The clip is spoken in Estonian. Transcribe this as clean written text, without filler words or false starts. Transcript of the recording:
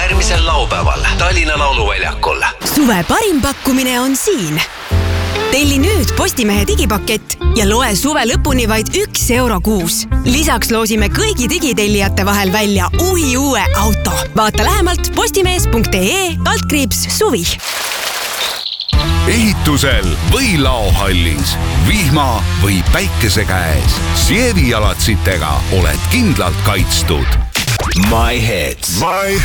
järgmisel laupäeval Tallinna Lauluväljakul. Suve parim pakkumine on siin. Telli nüüd Postimehe digipakett ja loe suve lõpuni vaid €1 kuus. Lisaks loosime kõigi digitellijate vahel välja uue auto. Vaata lähemalt postimees.ee/suvi. Ehitusel või laohallis, vihma või päikese käes. Sievi jalatsitega oled kindlalt kaitstud. My Hits.